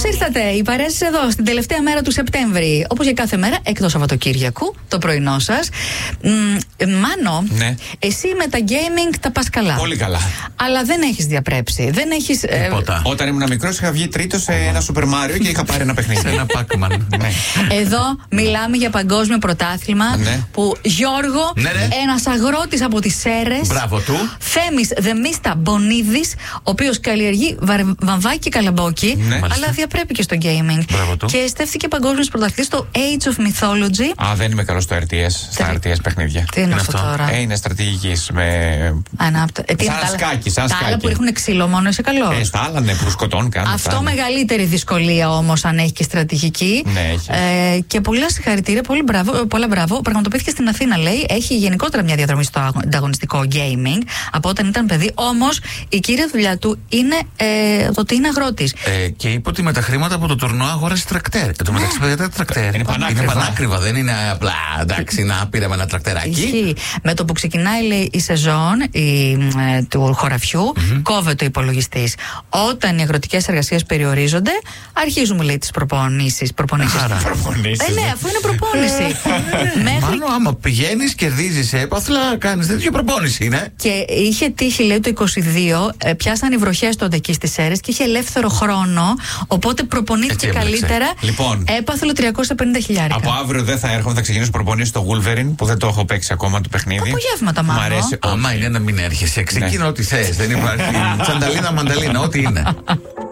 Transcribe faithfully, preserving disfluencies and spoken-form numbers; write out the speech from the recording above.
ήρθατε, οι παρέες εδώ στην τελευταία μέρα του Σεπτέμβρη. Όπως για κάθε μέρα, εκτός Σαββατοκύριακου, το πρωινό σας. Μάνο, ναι. Εσύ με τα gaming τα πας καλά. Πολύ καλά. Αλλά δεν έχεις διαπρέψει. Δεν έχεις. Ε... Όταν ήμουν μικρός, είχα βγει τρίτο σε ένα Super Mario και είχα πάρει ένα παιχνίδι. Σε ένα Pac-Man. Ναι. Εδώ μιλάμε για παγκόσμιο πρωτάθλημα. Ναι. Που Γιώργο, ναι, ναι. ένας αγρότης από τις Σέρρες. Μπράβο του. Θέμης Δεμίστα Μπονίδης, ο οποίος καλλιεργεί βαμβάκι και καλαμπόκι, ναι. αλλά διαπρέπει και στο gaming. Και στέφθηκε παγκόσμιος πρωταθλητής στο Age of Mythology. Α, δεν είμαι καλό στο αρ τι ες, στα αρ τι ες παιχνίδια. Τι είναι αυτό τώρα? Ε, είναι στρατηγικής με. Ανάπτα... Ε, σαν τα σκάκι, σαν τα σκάκι. άλλα που ρίχνουν ξύλο μόνο είσαι καλό. Ε, στα άλλα ναι, που σκοτώνουν κάνουν. Αυτό αυτά, ναι. Μεγαλύτερη δυσκολία όμως αν έχει και στρατηγική. Ναι, έχει. Ε, και πολλά συγχαρητήρια, πολύ μπράβο, πολλά μπράβο. Πραγματοποιήθηκε στην Αθήνα, λέει. Έχει γενικότερα μια διαδρομή στο ανταγωνιστικό gaming από όταν ήταν παιδί. Όμως η κύρια δουλειά του είναι ε, το ότι είναι αγρότης. Ε, και είπε ότι με τα χρήματα από το τουρνουά αγόρασε τρακτέρ. Εν τω μεταξύ, παιδιά, τα τρακτέρ είναι πανάκριβα. Είναι πανάκριβα, δεν είναι απλά εντάξει να πήραμε ένα τρακτεράκι. Ισχύει. Με το που ξεκινάει, λέει, η σεζόν η, ε, του χωραφιού, mm-hmm. κόβεται ο υπολογιστής. Όταν οι αγροτικές εργασίες περιορίζονται, αρχίζουμε, λέει, τις προπονήσεις. Προπονήσεις. Προπονήσεις. Ε, ναι, αφού είναι προπόνηση. Μέχρι... Μάλλον άμα πηγαίνεις, κερδίζεις έπαθλα, κάνεις τέτοια προπόνηση, είναι. Και είχε τύχει, λέει, το είκοσι δύο, ε, πιάσαν οι βροχές τότε εκεί στις Σέρρες και είχε ελεύθερο χρόνο. Οπότε προπονήθηκε καλύτερα. Λοιπόν, έπαθλο τριακόσια πενήντα χιλιάρικα. Από αύριο δεν θα έρχομαι, θα ξεκινήσω προπονήσεις στο Wolverine που δεν το έχω παίξει ακόμα το παιχνίδι. Απογεύματα μάλλον. Μ' αρέσει. Άμα είναι να μην έρχεσαι, ξεκίνα ό,τι θες. Δεν υπάρχει τσανταλίνα, μανταλίνα, ό,τι είναι.